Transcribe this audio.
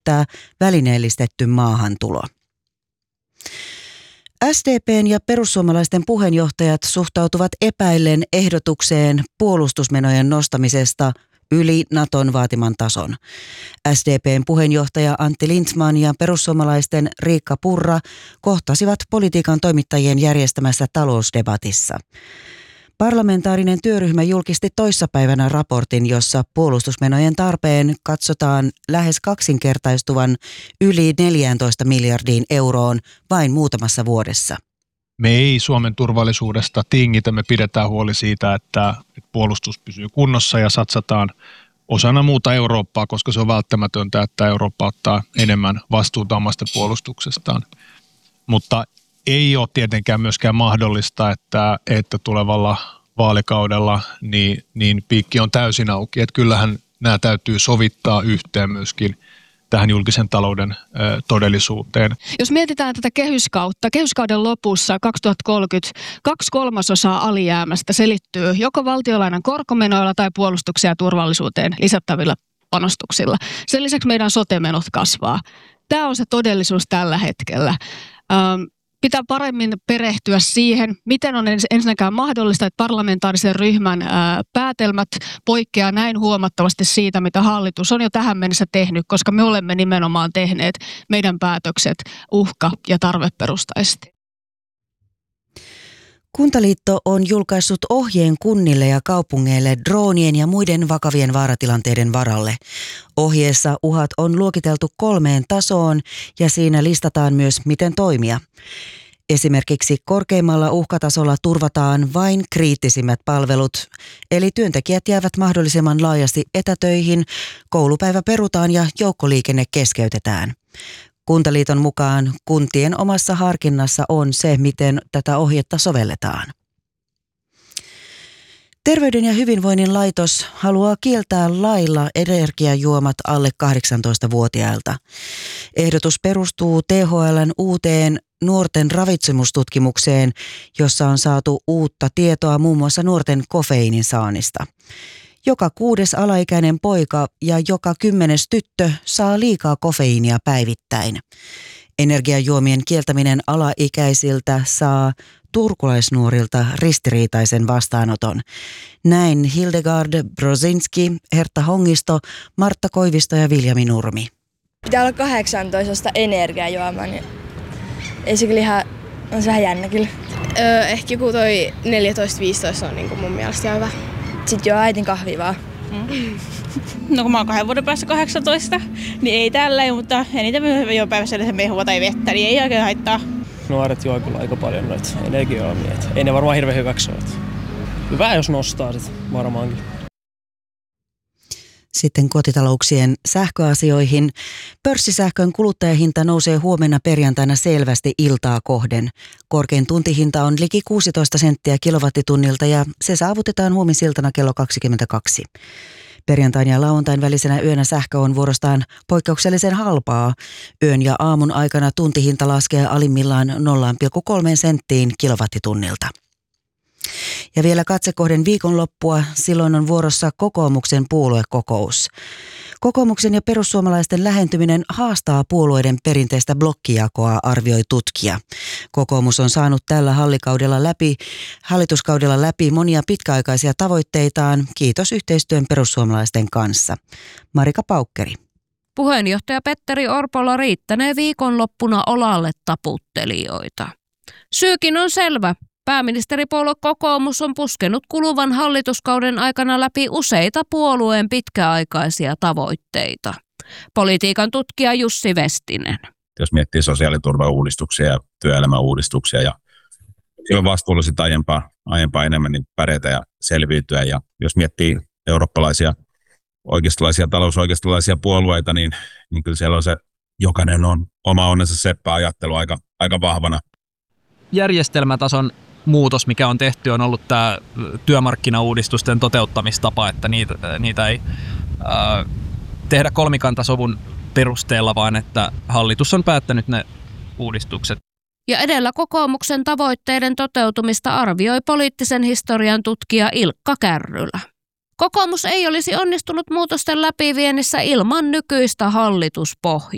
että välineellistetty maahantulo. SDP:n ja perussuomalaisten puheenjohtajat suhtautuvat epäillen ehdotukseen puolustusmenojen nostamisesta yli Naton vaatiman tason. SDP:n puheenjohtaja Antti Lindtman ja perussuomalaisten Riikka Purra kohtasivat politiikan toimittajien järjestämässä talousdebatissa. Parlamentaarinen työryhmä julkisti toissapäivänä raportin, jossa puolustusmenojen tarpeen katsotaan lähes kaksinkertaistuvan yli 14 miljardiin euroon vain muutamassa vuodessa. Me ei Suomen turvallisuudesta tingitä, me pidetään huoli siitä, että puolustus pysyy kunnossa ja satsataan osana muuta Eurooppaa, koska se on välttämätöntä, että Eurooppa ottaa enemmän vastuuta omasta puolustuksestaan. Mutta ei ole tietenkään myöskään mahdollista, että tulevalla vaalikaudella niin piikki on täysin auki. Että kyllähän nämä täytyy sovittaa yhteen myöskin tähän julkisen talouden todellisuuteen. Jos mietitään tätä kehyskauden lopussa 2030 2/3 alijäämästä selittyy joko valtiolainan korkomenoilla tai puolustukseen ja turvallisuuteen lisättävillä panostuksilla. Sen lisäksi meidän sote-menot kasvaa. Tämä on se todellisuus tällä hetkellä. Pitää paremmin perehtyä siihen, miten on ensinnäkään mahdollista, että parlamentaarisen ryhmän päätelmät poikkeaa näin huomattavasti siitä, mitä hallitus on jo tähän mennessä tehnyt, koska me olemme nimenomaan tehneet meidän päätökset uhka- ja tarveperustaisesti. Kuntaliitto on julkaissut ohjeen kunnille ja kaupungeille droonien ja muiden vakavien vaaratilanteiden varalle. Ohjeessa uhat on luokiteltu 3 tasoon ja siinä listataan myös, miten toimia. Esimerkiksi korkeimmalla uhkatasolla turvataan vain kriittisimmät palvelut, eli työntekijät jäävät mahdollisimman laajasti etätöihin, koulupäivä perutaan ja joukkoliikenne keskeytetään. Kuntaliiton mukaan kuntien omassa harkinnassa on se, miten tätä ohjetta sovelletaan. Terveyden ja hyvinvoinnin laitos haluaa kieltää lailla energiajuomat alle 18-vuotiailta. Ehdotus perustuu THL:n uuteen nuorten ravitsemustutkimukseen, jossa on saatu uutta tietoa muun muassa nuorten kofeiinin saannista. Joka 6. alaikäinen poika ja joka 10. tyttö saa liikaa kofeiinia päivittäin. Energiajuomien kieltäminen alaikäisiltä saa turkulaisnuorilta ristiriitaisen vastaanoton. Näin Hildegard Brozinski, Hertta Hongisto, Martta Koivisto ja Viljami Nurmi. Pitää olla 18 energiajuomaa, niin ei se kyllä ihan, on se vähän jännä kyllä. Ehkä joku toi 14-15 on niin mun mielestä ihan hyvä. Sitten juo äitin kahvia vaan. No kun mä oon 2 vuoden päässä 18, niin ei tälleen, mutta eniten jo päivässä yleensä mehua tai vettä, niin ei oikein haittaa. Nuoret juo kyllä aika paljon noita energiajuomia. Ei ne varmaan hirveän hyväksi ole. Hyvä jos nostaa sit varmaankin. Sitten kotitalouksien sähköasioihin. Pörssisähkön kuluttajahinta nousee huomenna perjantaina selvästi iltaa kohden. Korkein tuntihinta on liki 16 senttiä kilowattitunnilta ja se saavutetaan huomisiltana kello 22. Perjantain ja lauantain välisenä yönä sähkö on vuorostaan poikkeuksellisen halpaa. Yön ja aamun aikana tuntihinta laskee alimmillaan 0,3 senttiin kilowattitunnilta. Ja vielä katsekohden viikonloppua, silloin on vuorossa kokoomuksen puoluekokous. Kokoomuksen ja perussuomalaisten lähentyminen haastaa puolueiden perinteistä blokkijakoa, arvioi tutkija. Kokoomus on saanut tällä hallituskaudella läpi monia pitkäaikaisia tavoitteitaan, kiitos yhteistyön perussuomalaisten kanssa. Marika Paukkeri. Puheenjohtaja Petteri Orpolla riittänee viikonloppuna olalle taputtelijoita. Syykin on selvä. Pääministeripuolue kokoomus on puskenut kuluvan hallituskauden aikana läpi useita puolueen pitkäaikaisia tavoitteita. Politiikan tutkija Jussi Vestinen. Jos miettii sosiaaliturvauudistuksia ja työelämäuudistuksia ja silloin vastuullisesti aiempaa enemmän niin pärjätä ja selviytyä. Ja jos miettii eurooppalaisia oikeistolaisia, talousoikeistolaisia puolueita, niin kyllä siellä on se, jokainen on oma onnensa seppä ajattelu aika vahvana. Järjestelmätason muutos, mikä on tehty, on ollut tämä työmarkkinauudistusten toteuttamistapa, että niitä ei tehdä kolmikantasovun perusteella, vaan että hallitus on päättänyt ne uudistukset. Ja edellä kokoomuksen tavoitteiden toteutumista arvioi poliittisen historian tutkija Ilkka Kärrylä. Kokoomus ei olisi onnistunut muutosten läpiviennissä ilman nykyistä hallituspohjaa.